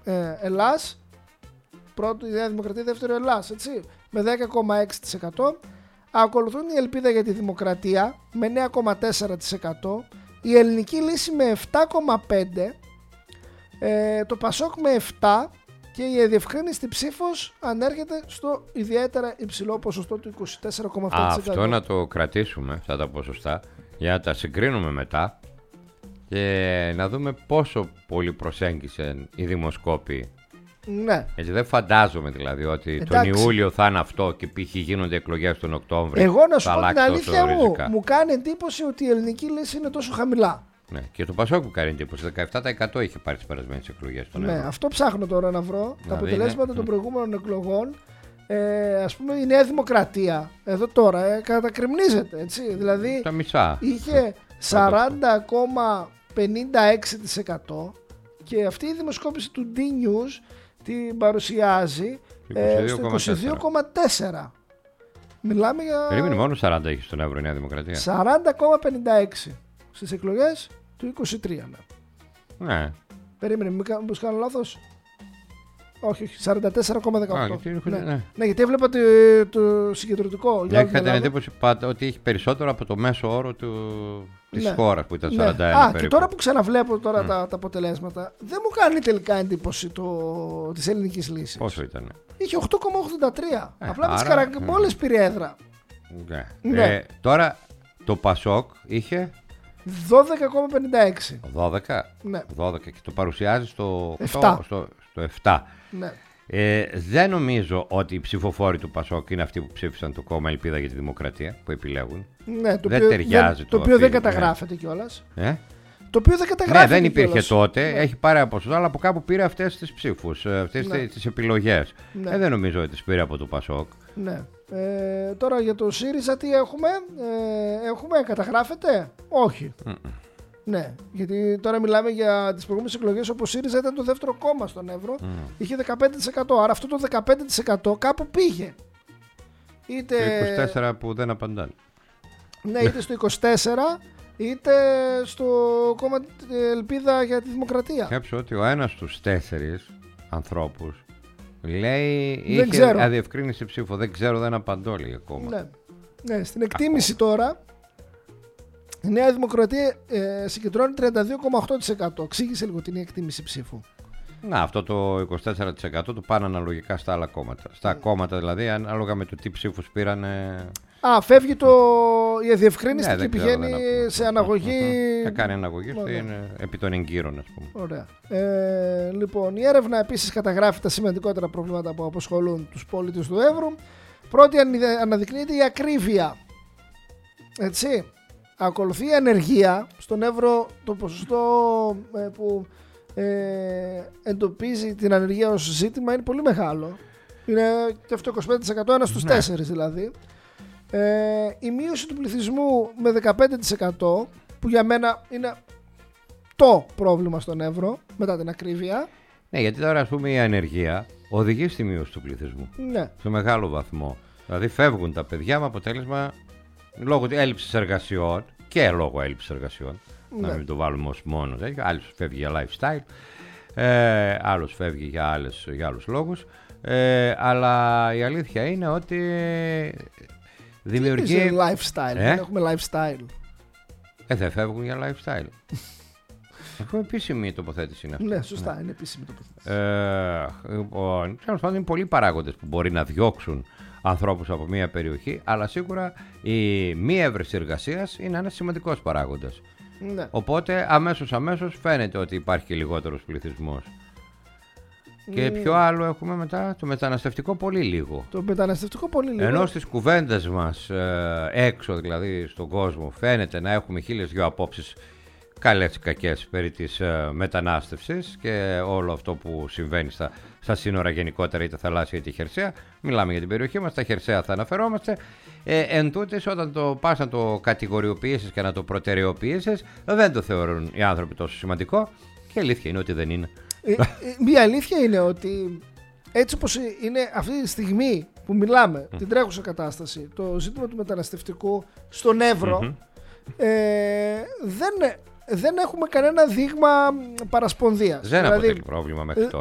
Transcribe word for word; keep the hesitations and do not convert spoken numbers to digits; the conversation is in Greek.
ε, Ελλάς, πρώτο η Νέα Δημοκρατία, δεύτερο Ελλάς, έτσι, με δέκα κόμμα έξι τοις εκατό. Ακολουθούν η Ελπίδα για τη Δημοκρατία με εννέα κόμμα τέσσερα τοις εκατό, η Ελληνική Λύση με επτά κόμμα πέντε τοις εκατό, ε, το Πασόκ με επτά τοις εκατό και η αδιευκρίνηστη ψήφος ανέρχεται στο ιδιαίτερα υψηλό ποσοστό του είκοσι τέσσερα κόμμα επτά τοις εκατό. Αυτό να το κρατήσουμε, αυτά τα ποσοστά, για να τα συγκρίνουμε μετά και να δούμε πόσο πολύ προσέγγισαν οι δημοσκόποι. Ναι. Έτσι δεν φαντάζομαι δηλαδή ότι Εντάξει. τον Ιούλιο θα είναι αυτό και π.χ. γίνονται εκλογές τον Οκτώβριο. Εγώ να σου πω την αλήθεια μου, μου κάνει εντύπωση ότι η Ελληνική Λύση είναι τόσο χαμηλά. Ναι, και το Πασόκ μου κάνει εντύπωση. δεκαεπτά τοις εκατό είχε πάρει τις περασμένες εκλογές. Ναι, Εύρω. Αυτό ψάχνω τώρα να βρω. Να τα αποτελέσματα είναι. των προηγούμενων εκλογών. Ε, ας πούμε η Νέα Δημοκρατία εδώ τώρα ε, κατακριμνίζεται, έτσι. Δηλαδή τα μισά. είχε σαράντα κόμμα πενήντα έξι τοις εκατό και αυτή η δημοσκόπηση του D-News την παρουσιάζει ε, στο είκοσι δύο κόμμα τέσσερα. Μιλάμε για... Περίμενε, μόνο σαράντα είχε στον Εύρω η Νέα Δημοκρατία. σαράντα κόμμα πενήντα έξι στις εκλογές του είκοσι τρία. Ναι. ναι. Περίμενε, μήπως κάνω λάθος. Όχι, όχι, σαράντα τέσσερα κόμμα δεκαοκτώ. Ah, ναι. ναι. ναι, γιατί έβλεπα το, το συγκεντρωτικό. Ναι, είχα την εντύπωση ότι έχει περισσότερο από το μέσο όρο του, της ναι. χώρας που ήταν ναι. σαράντα ένα. Α, περίπου. και τώρα που ξαναβλέπω τώρα mm. τα, τα αποτελέσματα, δεν μου κάνει τελικά εντύπωση το, της ελληνικής λύσης. Πόσο ήταν? Είχε οκτώ κόμμα ογδόντα τρία. Ε, Απλά με τις άρα... καραγκιμπόλες πήρε έδρα. Ναι. ναι. Ε, τώρα το Πασόκ είχε δώδεκα κόμμα πενήντα έξι. δώδεκα. Ναι. δώδεκα και το παρουσιάζει στο επτά. Στο, στο επτά. Ναι. Ε, δεν νομίζω ότι οι ψηφοφόροι του Πασόκ είναι αυτοί που ψήφισαν το κόμμα Ελπίδα για τη Δημοκρατία που επιλέγουν. Ναι, το δεν οποίο, ταιριάζει δεν, το, το οποίο δεν αφήνει, καταγράφεται ναι. κιόλας. Ε? Το οποίο δεν καταγράφεται. Ναι, δεν υπήρχε κιόλας. τότε. Ναι. Έχει πάρει από ποσοστό, αλλά από κάπου πήρε αυτές τις ψήφους, αυτές ναι. τις επιλογές. Ναι. Ε, δεν νομίζω ότι τις πήρε από το Πασόκ. Ναι. Ε, τώρα για το ΣΥΡΙΖΑ τι έχουμε, ε, έχουμε, καταγράφεται, όχι. Mm-mm. Ναι, γιατί τώρα μιλάμε για τις προηγούμενες εκλογές όπου ο ΣΥΡΙΖΑ ήταν το δεύτερο κόμμα στον Εύρο, mm. είχε δεκαπέντε τοις εκατό, άρα αυτό το δεκαπέντε τοις εκατό κάπου πήγε. Είτε... Το είκοσι τέσσερα που δεν απαντάνε. Ναι, είτε στο είκοσι τέσσερα είτε στο κόμμα Ελπίδα για τη Δημοκρατία. Σκέψω ότι ο ένας στους τέσσερις ανθρώπους λέει δεν είχε ξέρω. αδιευκρίνηση ψήφο, δεν ξέρω, δεν απαντώ λέει ακόμα. Ναι, ναι, στην εκτίμηση ακόμα. Τώρα η Νέα Δημοκρατία ε, συγκεντρώνει τριάντα δύο κόμμα οκτώ τοις εκατό. Εξήγησε λίγο την εκτίμηση ψήφου. Να, αυτό το είκοσι τέσσερα τοις εκατό το πάνε αναλογικά στα άλλα κόμματα. Στα mm. κόμματα δηλαδή, ανάλογα με το τι ψήφους πήραν. Α, φεύγει το... η αδιευκρίνηση ναι, και πηγαίνει ξέρω, σε αναγωγή. Θα κάνει αναγωγή στην, επί των εγκύρων, ας πούμε. Ωραία. Ε, λοιπόν, η έρευνα επίσης καταγράφει τα σημαντικότερα προβλήματα που απασχολούν τους πολίτες του Εύρου. Πρώτη αναδεικνύεται η ακρίβεια. Έτσι. Ακολουθεί η ανεργία. Στον Εύρο το ποσοστό ε, που ε, εντοπίζει την ανεργία ως ζήτημα είναι πολύ μεγάλο. Είναι και αυτό είκοσι πέντε τοις εκατό, ένα στους τέσσερις δηλαδή. Ε, η μείωση του πληθυσμού με δεκαπέντε τοις εκατό που για μένα είναι το πρόβλημα στον Εύρο μετά την ακρίβεια. Ναι, γιατί τώρα ας πούμε η ανεργία οδηγεί στη μείωση του πληθυσμού. Ναι. Σε μεγάλο βαθμό. Δηλαδή φεύγουν τα παιδιά με αποτέλεσμα λόγω έλλειψης εργασιών και λόγω έλλειψης εργασιών. Ναι. Να μην το βάλουμε ως μόνο. Άλλος φεύγει για lifestyle, ε, άλλος φεύγει για, άλλες, για άλλους λόγους. Ε, αλλά η αλήθεια είναι ότι δημιουργεί. Τι lifestyle, ε? Δεν έχουμε lifestyle. Ε, δεν φεύγουν για lifestyle. Αφού επίσημη η τοποθέτηση είναι αυτή. Ναι, σωστά, ναι. Είναι επίσημη η τοποθέτηση. Ε, λοιπόν, τέλος πάντων, είναι πολλοί παράγοντες που μπορεί να διώξουν ανθρώπους από μια περιοχή, αλλά σίγουρα η μη έβρεση εργασίας είναι ένας σημαντικός παράγοντας. Ναι. Οπότε αμέσως αμέσως φαίνεται ότι υπάρχει και λιγότερος πληθυσμός. Και mm. ποιο άλλο έχουμε μετά? Το μεταναστευτικό πολύ λίγο. Το μεταναστευτικό πολύ λίγο. Ενώ στις κουβέντες μας ε, έξω δηλαδή στον κόσμο φαίνεται να έχουμε χίλιες δυο απόψεις καλές ή κακές περί της ε, μετανάστευσης και όλο αυτό που συμβαίνει στα, στα σύνορα γενικότερα, είτε θαλάσσια είτε χερσαία. Μιλάμε για την περιοχή μας, τα χερσαία θα αναφερόμαστε. Ε, εν τούτης, όταν το πας να το κατηγοριοποιήσεις και να το προτεραιοποιήσεις, δεν το θεωρούν οι άνθρωποι τόσο σημαντικό και η αλήθεια είναι ότι δεν είναι. Ε, μία αλήθεια είναι ότι έτσι όπως είναι αυτή τη στιγμή που μιλάμε, mm. την τρέχουσα κατάσταση, το ζήτημα του μεταναστευτικού στον Εύρο, mm-hmm. ε, δεν, δεν έχουμε κανένα δείγμα παρασπονδίας. Δεν δηλαδή, αποτελεί πρόβλημα μέχρι τώρα.